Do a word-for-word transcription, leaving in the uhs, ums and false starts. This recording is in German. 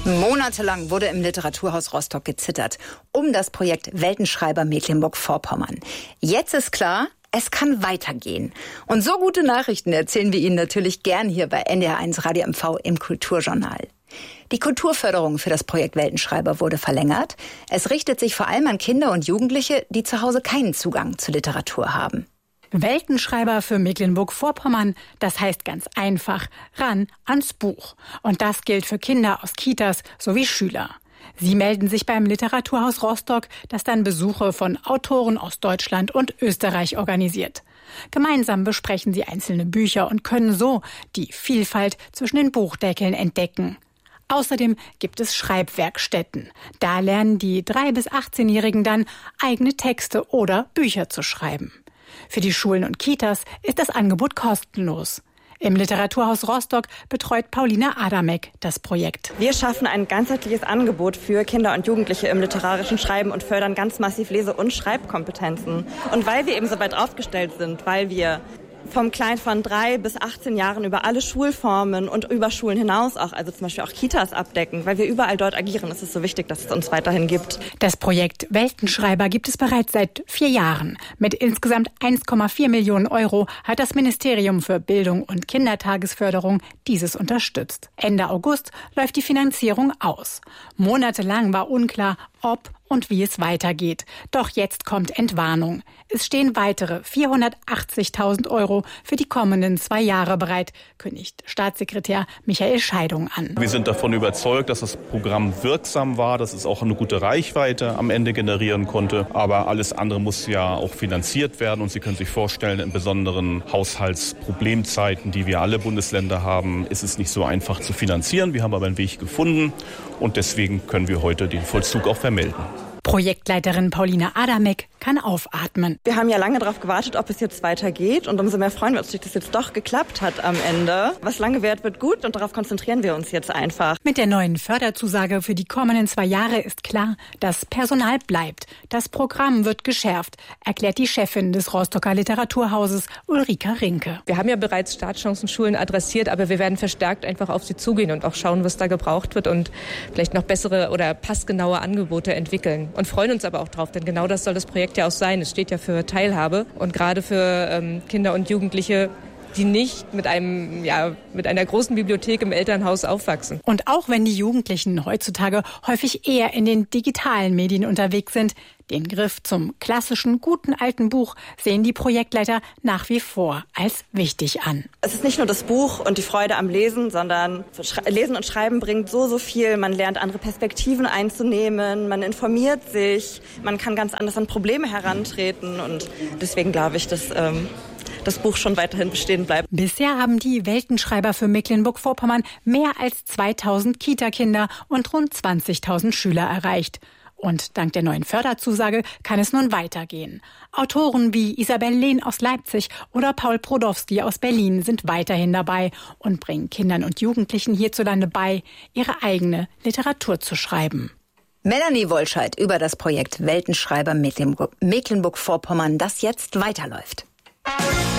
Monatelang wurde im Literaturhaus Rostock gezittert um das Projekt Weltenschreiber Mecklenburg-Vorpommern. Jetzt ist klar, es kann weitergehen. Und so gute Nachrichten erzählen wir Ihnen natürlich gern hier bei N D R eins Radio M V im Kulturjournal. Die Kulturförderung für das Projekt Weltenschreiber wurde verlängert. Es richtet sich vor allem an Kinder und Jugendliche, die zu Hause keinen Zugang zur Literatur haben. Weltenschreiber für Mecklenburg-Vorpommern, das heißt ganz einfach, ran ans Buch. Und das gilt für Kinder aus Kitas sowie Schüler. Sie melden sich beim Literaturhaus Rostock, das dann Besuche von Autoren aus Deutschland und Österreich organisiert. Gemeinsam besprechen sie einzelne Bücher und können so die Vielfalt zwischen den Buchdeckeln entdecken. Außerdem gibt es Schreibwerkstätten. Da lernen die drei- bis achtzehnjährigen dann, eigene Texte oder Bücher zu schreiben. Für die Schulen und Kitas ist das Angebot kostenlos. Im Literaturhaus Rostock betreut Paulina Adamek das Projekt. Wir schaffen ein ganzheitliches Angebot für Kinder und Jugendliche im literarischen Schreiben und fördern ganz massiv Lese- und Schreibkompetenzen. Und weil wir eben so weit aufgestellt sind, weil wir vom Klein von drei bis achtzehn Jahren über alle Schulformen und über Schulen hinaus auch, also zum Beispiel auch Kitas abdecken, weil wir überall dort agieren, ist es so wichtig, dass es uns weiterhin gibt. Das Projekt Weltenschreiber gibt es bereits seit vier Jahren. Mit insgesamt eins Komma vier Millionen Euro hat das Ministerium für Bildung und Kindertagesförderung dieses unterstützt. Ende August läuft die Finanzierung aus. Monatelang war unklar, ob und wie es weitergeht. Doch jetzt kommt Entwarnung. Es stehen weitere vierhundertachtzigtausend Euro für die kommenden zwei Jahre bereit, kündigt Staatssekretär Michael Scheidung an. Wir sind davon überzeugt, dass das Programm wirksam war, dass es auch eine gute Reichweite am Ende generieren konnte. Aber alles andere muss ja auch finanziert werden. Und Sie können sich vorstellen, in besonderen Haushaltsproblemzeiten, die wir alle Bundesländer haben, ist es nicht so einfach zu finanzieren. Wir haben aber einen Weg gefunden und deswegen können wir heute den Vollzug auch vermelden. Projektleiterin Paulina Adamek kann aufatmen. Wir haben ja lange darauf gewartet, ob es jetzt weitergeht. Und umso mehr freuen wir uns, dass das jetzt doch geklappt hat am Ende. Was lange währt, wird gut und darauf konzentrieren wir uns jetzt einfach. Mit der neuen Förderzusage für die kommenden zwei Jahre ist klar, das Personal bleibt. Das Programm wird geschärft, erklärt die Chefin des Rostocker Literaturhauses Ulrika Rinke. Wir haben ja bereits Startchancenschulen adressiert, aber wir werden verstärkt einfach auf sie zugehen und auch schauen, was da gebraucht wird und vielleicht noch bessere oder passgenaue Angebote entwickeln. Und freuen uns aber auch drauf, denn genau das soll das Projekt ja auch sein. Es steht ja für Teilhabe und gerade für ähm, Kinder und Jugendliche, die nicht mit einem, ja, mit einer großen Bibliothek im Elternhaus aufwachsen. Und auch wenn die Jugendlichen heutzutage häufig eher in den digitalen Medien unterwegs sind, den Griff zum klassischen, guten alten Buch sehen die Projektleiter nach wie vor als wichtig an. Es ist nicht nur das Buch und die Freude am Lesen, sondern Lesen und Schreiben bringt so, so viel. Man lernt andere Perspektiven einzunehmen, man informiert sich, man kann ganz anders an Probleme herantreten und deswegen glaube ich, dass ähm, das Buch schon weiterhin bestehen bleibt. Bisher haben die Weltenschreiber für Mecklenburg-Vorpommern mehr als zweitausend Kita-Kinder und rund zwanzigtausend Schüler erreicht. Und dank der neuen Förderzusage kann es nun weitergehen. Autoren wie Isabel Lehn aus Leipzig oder Paul Prodowski aus Berlin sind weiterhin dabei und bringen Kindern und Jugendlichen hierzulande bei, ihre eigene Literatur zu schreiben. Melanie Wollscheid über das Projekt Weltenschreiber Mecklenburg-Vorpommern, das jetzt weiterläuft.